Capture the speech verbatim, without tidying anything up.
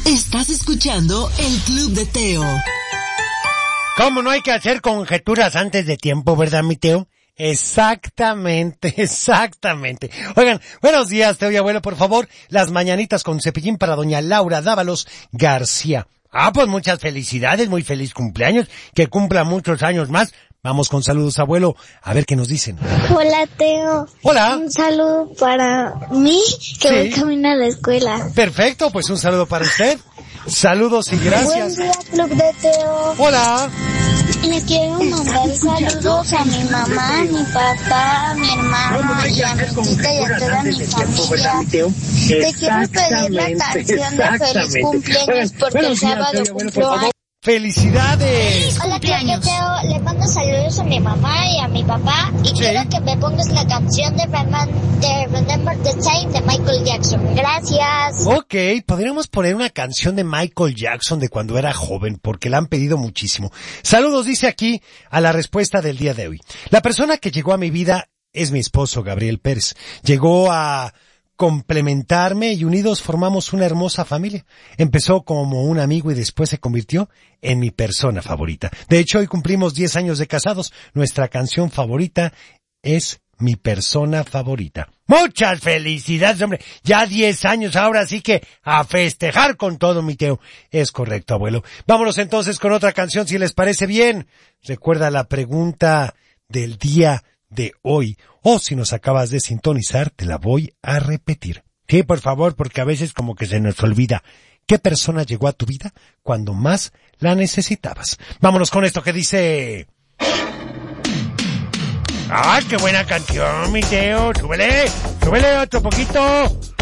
Estás escuchando el Club de Teo. ¿Cómo no hay que hacer conjeturas antes de tiempo, verdad, mi Teo? Exactamente, exactamente. Oigan, buenos días, Teo y abuelo, por favor, las mañanitas con cepillín para doña Laura Dávalos García. Ah, pues muchas felicidades, muy feliz cumpleaños, que cumpla muchos años más. Vamos con saludos, abuelo, a ver qué nos dicen. Hola, Teo. Hola. Un saludo para mí, que Sí. voy camino a la escuela. Perfecto, pues un saludo para usted. Saludos y gracias. Buen día, Club de Teo. Hola. Le quiero mandar saludos a mi mamá, a mi papá, a mi hermano y a mi tita y a toda mi familia. Te quiero pedir la canción de Feliz Cumpleaños porque el sábado cumplo años. ¡Felicidades! Hola, Club de Teo. Le mando saludos a mi mamá y a mi papá y Sí. quiero que me pongas la canción de, Reman- de Remember the Time de Michael Jackson. Gracias. Ok, podríamos poner una canción de Michael Jackson de cuando era joven, porque la han pedido muchísimo. Saludos, dice aquí, a la respuesta del día de hoy. La persona que llegó a mi vida es mi esposo, Gabriel Pérez. Llegó a complementarme y unidos formamos una hermosa familia. Empezó como un amigo y después se convirtió en mi persona favorita. De hecho, hoy cumplimos diez años de casados. Nuestra canción favorita es Mi Persona Favorita. Muchas felicidades, hombre. Ya diez años, ahora sí que a festejar con todo, mi Teo. Es correcto, abuelo. Vámonos entonces con otra canción, si les parece bien. Recuerda la pregunta del día de hoy. O si nos acabas de sintonizar, te la voy a repetir. Sí, por favor, porque a veces como que se nos olvida. ¿Qué persona llegó a tu vida cuando más la necesitabas? Vámonos con esto que dice... ¡Ah, qué buena canción, mi Teo! ¡Súbele! ¡Súbele otro poquito!